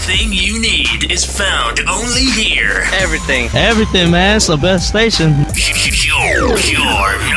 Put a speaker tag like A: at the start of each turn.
A: Everything you need is found only here.
B: Everything.
C: Everything, man. It's the best station.
A: Pure